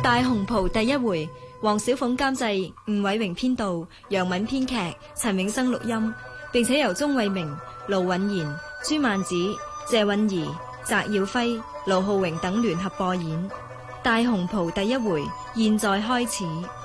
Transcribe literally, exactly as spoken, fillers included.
大紅袍第一回，黃小鳳監製，吳偉榮編導，楊敏編劇，陳永生錄音，並且由鍾慧明、盧允賢、朱曼子、謝韻儀、翟耀輝、盧浩榮等聯合播演。大紅袍第一回，現在開始。